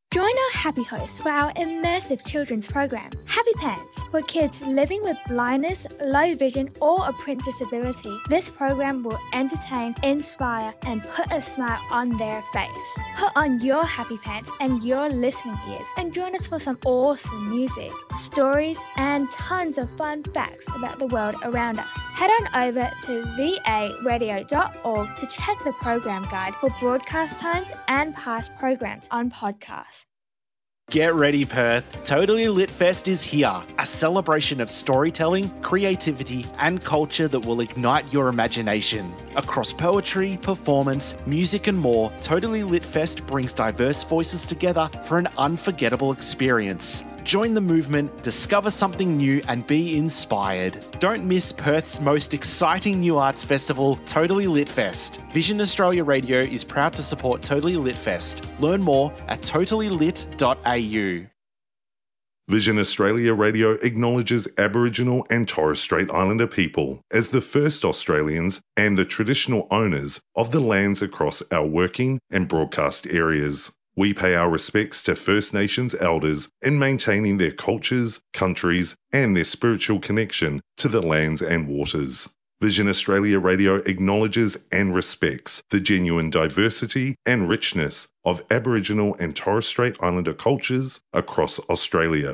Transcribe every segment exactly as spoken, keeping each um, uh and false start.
Join our Happy Hosts for our immersive children's program, Happy Pants, for kids living with blindness, low vision, or a print disability. This program will entertain, inspire, and put a smile on their face. Put on your Happy Pants and your listening ears and join us for some awesome music, stories, and tons of fun facts about the world around us. Head on over to v a radio dot org to check the program guide for broadcast times and past programs on podcasts. Get ready, Perth. Totally Lit Fest is here, a celebration of storytelling, creativity, and culture that will ignite your imagination. Across poetry, performance, music, and more, Totally Lit Fest brings diverse voices together for an unforgettable experience. Join the movement, discover something new, and be inspired. Don't miss Perth's most exciting new arts festival, Totally Lit Fest. Vision Australia Radio is proud to support Totally Lit Fest. Learn more at totally lit dot a u. Vision Australia Radio acknowledges Aboriginal and Torres Strait Islander people as the first Australians and the traditional owners of the lands across our working and broadcast areas. We pay our respects to First Nations elders in maintaining their cultures, countries, and their spiritual connection to the lands and waters. Vision Australia Radio acknowledges and respects the genuine diversity and richness of Aboriginal and Torres Strait Islander cultures across Australia.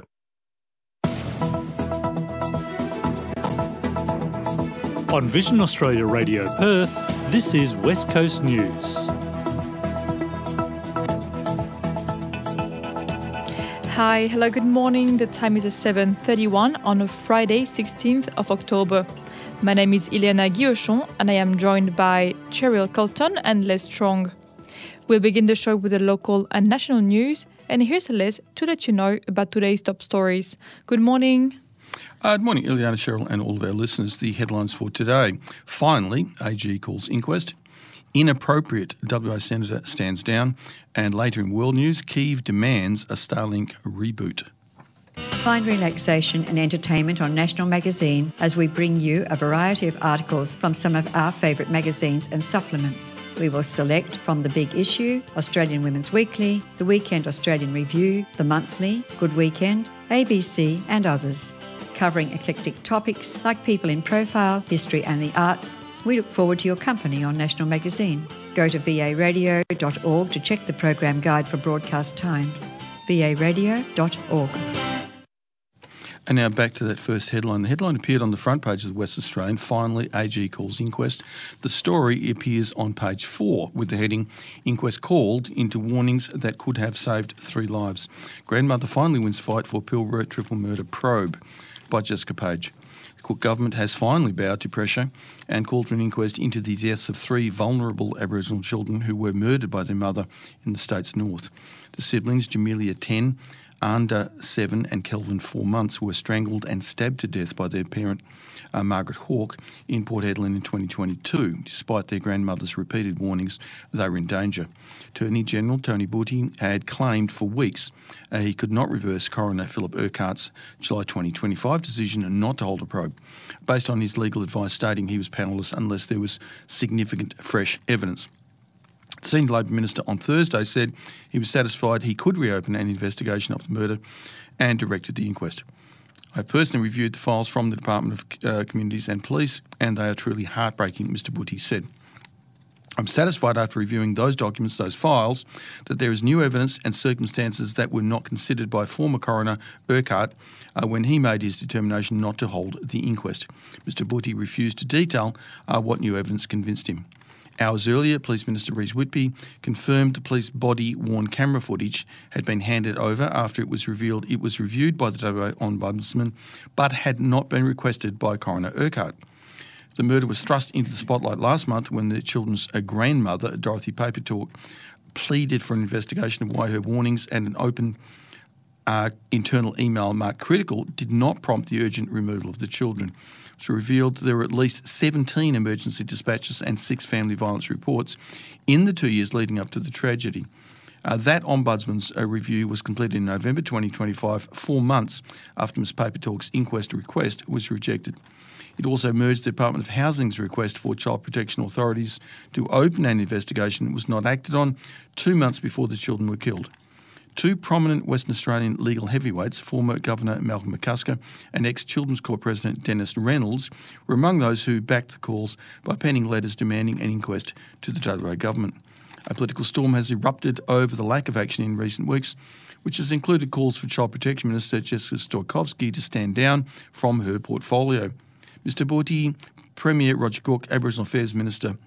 On Vision Australia Radio Perth, this is West Coast News. Hi, hello, good morning. The time is seven thirty-one on a Friday, sixteenth of October. My name is Ileana Guillochon and I am joined by Cheryl Colton and Les Strong. We'll begin the show with the local and national news, and here's Les to let you know about today's top stories. Good morning. Uh, good morning, Ileana, Cheryl and all of our listeners. The headlines for today. Finally, A G calls inquest. Inappropriate W A Senator stands down. And later in World News, Kyiv demands a Starlink reboot. Find relaxation and entertainment on National Magazine as we bring you a variety of articles from some of our favourite magazines and supplements. We will select from The Big Issue, Australian Women's Weekly, The Weekend Australian Review, The Monthly, Good Weekend, A B C and others. Covering eclectic topics like people in profile, history and the arts, we look forward to your company on National Magazine. Go to v a radio dot org to check the program guide for broadcast times. v a radio dot org. And now back to that first headline. The headline appeared on the front page of the West Australian. Finally, A G calls inquest. The story appears on page four with the heading, Inquest Called into Warnings That Could Have Saved Three Lives. Grandmother finally wins fight for Pilbara triple murder probe, by Jessica Page. The Cook government has finally bowed to pressure and called for an inquest into the deaths of three vulnerable Aboriginal children who were murdered by their mother in the state's north. The siblings, Jamelia ten, Anda seven and Kelvin four months, were strangled and stabbed to death by their parent, uh, Margaret Hawke, in Port Hedland in twenty twenty-two, despite their grandmother's repeated warnings they were in danger. Attorney General Tony Butty had claimed for weeks uh, he could not reverse Coroner Philip Urquhart's July twenty twenty-five decision not to hold a probe, based on his legal advice stating he was powerless unless there was significant fresh evidence. The Senior Labor Minister on Thursday said he was satisfied he could reopen an investigation of the murder and directed the inquest. I personally reviewed the files from the Department of uh, Communities and Police, and they are truly heartbreaking, Mr Butty said. I'm satisfied after reviewing those documents, those files, that there is new evidence and circumstances that were not considered by former coroner Urquhart uh, when he made his determination not to hold the inquest. Mr Butty refused to detail uh, what new evidence convinced him. Hours earlier, Police Minister Reece Whitby confirmed the police body-worn camera footage had been handed over after it was revealed it was reviewed by the W A Ombudsman but had not been requested by Coroner Urquhart. The murder was thrust into the spotlight last month when the children's grandmother, Dorothy Papertalk, pleaded for an investigation of why her warnings and an open uh, internal email marked critical did not prompt the urgent removal of the children. It was revealed there were at least seventeen emergency dispatches and six family violence reports in the two years leading up to the tragedy. Uh, that Ombudsman's uh, review was completed in November twenty twenty-five, four months after Miz Papertalk's inquest request was rejected. It also merged the Department of Housing's request for child protection authorities to open an investigation that was not acted on two months before the children were killed. Two prominent Western Australian legal heavyweights, former Governor Malcolm McCusker and ex-Children's Court President Dennis Reynolds, were among those who backed the calls by penning letters demanding an inquest to the W A government. A political storm has erupted over the lack of action in recent weeks, which has included calls for Child Protection Minister Jessica Storkovsky to stand down from her portfolio. Mister Bothy, Premier Roger Cook, Aboriginal Affairs Minister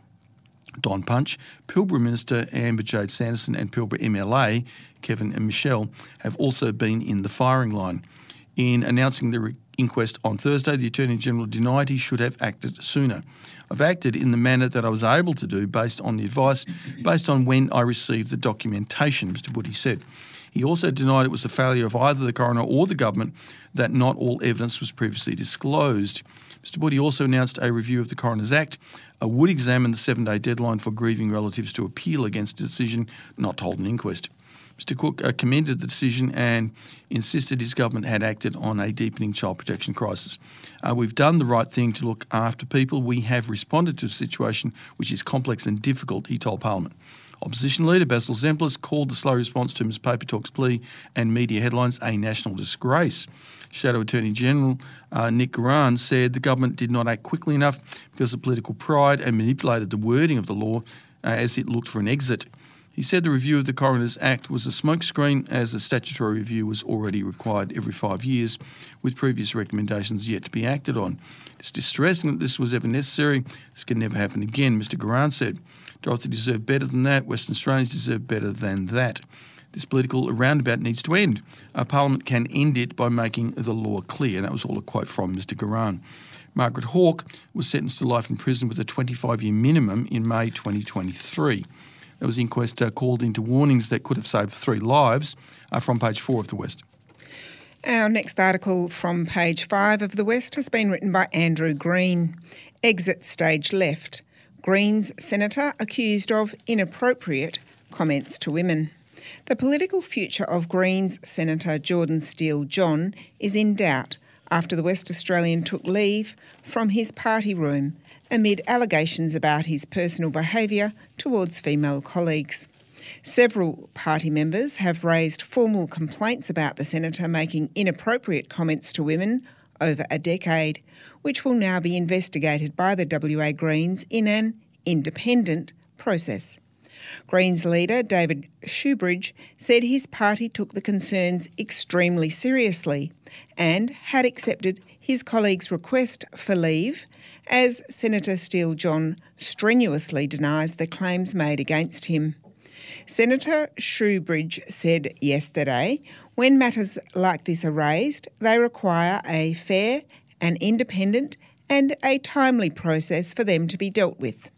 Don Punch, Pilbara Minister Amber Jade Sanderson and Pilbara M L A Kevin and Michelle have also been in the firing line. In announcing the re- inquest on Thursday, the Attorney-General denied he should have acted sooner. I've acted in the manner that I was able to do based on the advice, based on when I received the documentation, Mister Bothy said. He also denied it was a failure of either the coroner or the government that not all evidence was previously disclosed. Mister Bothy also announced a review of the Coroner's Act uh, would examine the seven-day deadline for grieving relatives to appeal against a decision not to hold an inquest. Mister Cook uh, commended the decision and insisted his government had acted on a deepening child protection crisis. Uh, we've done the right thing to look after people. We have responded to a situation which is complex and difficult, he told Parliament. Opposition Leader Basil Zemplis called the slow response to Miz Paper Talk's plea and media headlines a national disgrace. Shadow Attorney General uh, Nick Guran said the government did not act quickly enough because of political pride and manipulated the wording of the law uh, as it looked for an exit. He said the review of the Coroner's Act was a smokescreen as a statutory review was already required every five years, with previous recommendations yet to be acted on. It's distressing that this was ever necessary. This can never happen again, Mister Guran said. Dorothy deserved better than that. Western Australians deserve better than that. This political roundabout needs to end. Our Parliament can end it by making the law clear. And that was all a quote from Mister Guran. Margaret Hawke was sentenced to life in prison with a twenty-five year minimum in May twenty twenty-three. There was an inquest uh, called into warnings that could have saved three lives uh, from page four of The West. Our next article from page five of The West has been written by Andrew Green. Exit stage left. Greens senator accused of inappropriate comments to women. The political future of Greens Senator Jordan Steele-John is in doubt after the West Australian took leave from his party room amid allegations about his personal behaviour towards female colleagues. Several party members have raised formal complaints about the senator making inappropriate comments to women over a decade, which will now be investigated by the W A Greens in an independent process. Greens leader David Shoebridge said his party took the concerns extremely seriously and had accepted his colleague's request for leave as Senator Steele-John strenuously denies the claims made against him. Senator Shoebridge said yesterday, when matters like this are raised, they require a fair and independent and a timely process for them to be dealt with.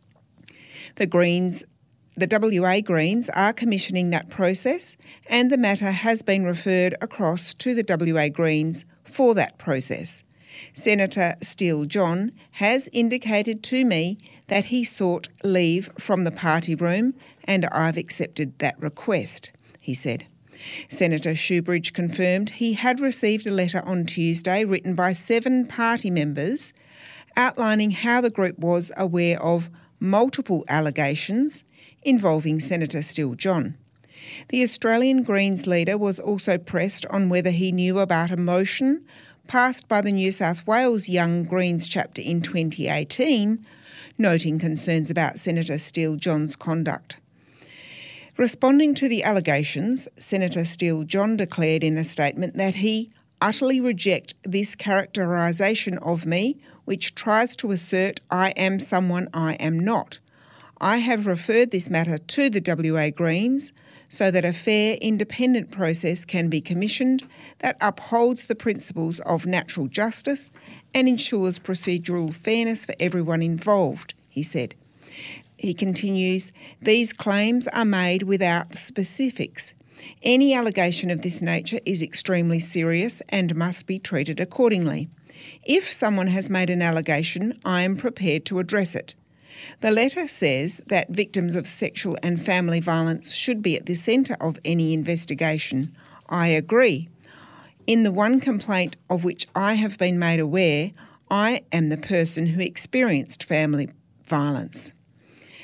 The Greens The W A Greens are commissioning that process and the matter has been referred across to the W A Greens for that process. Senator Steele-John has indicated to me that he sought leave from the party room and I've accepted that request, he said. Senator Shoebridge confirmed he had received a letter on Tuesday written by seven party members outlining how the group was aware of multiple allegations involving Senator Steele-John. The Australian Greens leader was also pressed on whether he knew about a motion passed by the New South Wales Young Greens chapter in twenty eighteen, noting concerns about Senator Steele-John's conduct. Responding to the allegations, Senator Steele-John declared in a statement that he utterly rejects this characterisation of me, which tries to assert I am someone I am not. I have referred this matter to the W A Greens so that a fair, independent process can be commissioned that upholds the principles of natural justice and ensures procedural fairness for everyone involved, he said. He continues, these claims are made without specifics. Any allegation of this nature is extremely serious and must be treated accordingly. If someone has made an allegation, I am prepared to address it. The letter says that victims of sexual and family violence should be at the centre of any investigation. I agree. In the one complaint of which I have been made aware, I am the person who experienced family violence.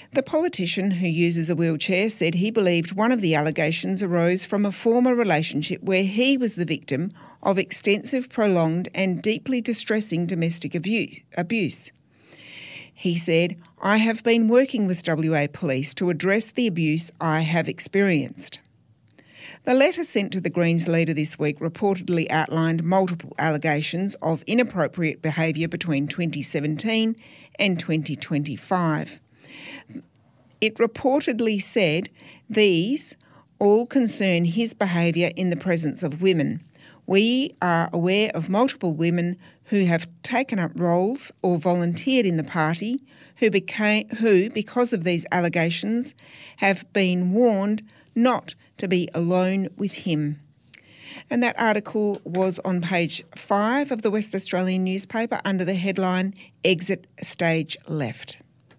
The politician, who uses a wheelchair, said he believed one of the allegations arose from a former relationship where he was the victim of extensive, prolonged and deeply distressing domestic abuse. He said, "I have been working with W A Police to address the abuse I have experienced." The letter sent to the Greens leader this week reportedly outlined multiple allegations of inappropriate behaviour between twenty seventeen and twenty twenty-five. It reportedly said these all concern his behaviour in the presence of women. "We are aware of multiple women who have taken up roles or volunteered in the party who became, who, because of these allegations, have been warned not to be alone with him." And that article was on page five of the West Australian newspaper under the headline "Exit Stage Left."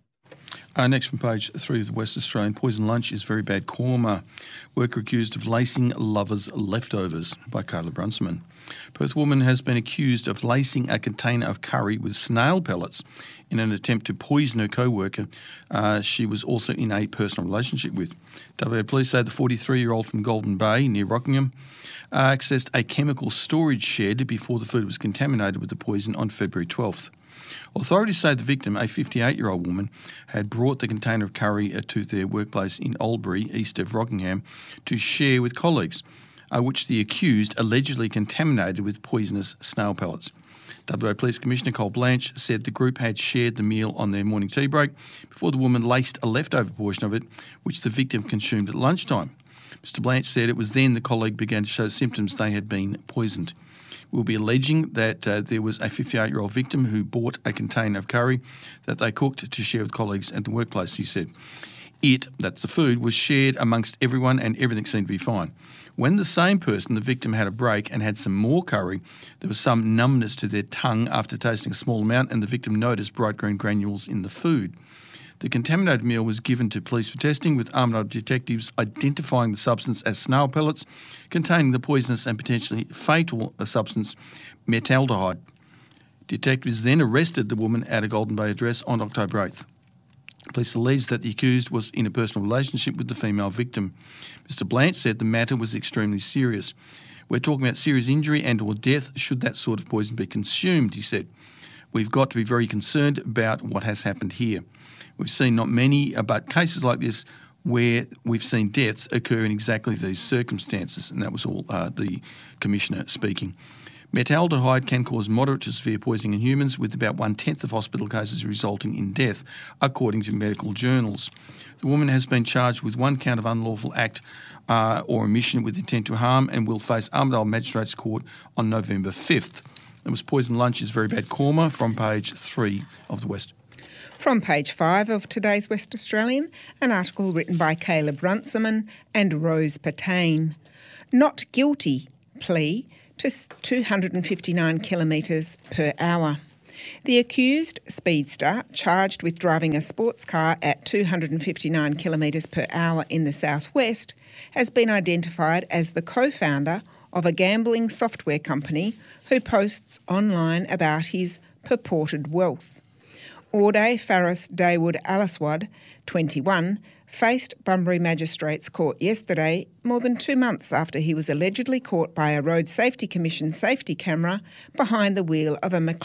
Uh, next from page three of the West Australian, poison lunch is very bad karma. Worker accused of lacing lover's leftovers, by Caleb Runciman. Perth woman has been accused of lacing a container of curry with snail pellets in an attempt to poison her co-worker uh, she was also in a personal relationship with. W A Police say the forty-three-year-old from Golden Bay, near Rockingham, uh, accessed a chemical storage shed before the food was contaminated with the poison on February twelfth. Authorities say the victim, a fifty-eight-year-old woman, had brought the container of curry to their workplace in Albury, east of Rockingham, to share with colleagues, uh, which the accused allegedly contaminated with poisonous snail pellets. W A Police Commissioner Cole Blanche said the group had shared the meal on their morning tea break before the woman laced a leftover portion of it, which the victim consumed at lunchtime. Mister Blanche said it was then the colleague began to show symptoms they had been poisoned. We'll be alleging that uh, there was a fifty-eight-year-old victim who bought a container of curry that they cooked to share with colleagues at the workplace, he said. It, that's the food, was shared amongst everyone and everything seemed to be fine. When the same person, the victim, had a break and had some more curry, there was some numbness to their tongue after tasting a small amount, and the victim noticed bright green granules in the food. The contaminated meal was given to police for testing, with Armidale detectives identifying the substance as snail pellets containing the poisonous and potentially fatal substance metaldehyde. Detectives then arrested the woman at a Golden Bay address on October eighth. Police alleged that the accused was in a personal relationship with the female victim. Mister Blanche said the matter was extremely serious. "We're talking about serious injury and or death should that sort of poison be consumed," he said. "We've got to be very concerned about what has happened here. We've seen not many, but cases like this where we've seen deaths occur in exactly these circumstances." And that was all uh, the Commissioner speaking. Metaldehyde can cause moderate to severe poisoning in humans, with about one-tenth of hospital cases resulting in death, according to medical journals. The woman has been charged with one count of unlawful act uh, or omission with intent to harm and will face Armidale Magistrates Court on November fifth. It was Poison Lunch is Very Bad Karma from page three of the West. From page five of today's West Australian, an article written by Caleb Runciman and Rose Pertain. Not guilty plea to two hundred fifty-nine kilometres per hour. The accused speedster, charged with driving a sports car at two hundred fifty-nine kilometres per hour in the southwest, has been identified as the co-founder of a gambling software company who posts online about his purported wealth. Auday Faris Dawood Alaswad, twenty-one, faced Bunbury Magistrates Court yesterday, more than two months after he was allegedly caught by a Road Safety Commission safety camera behind the wheel of a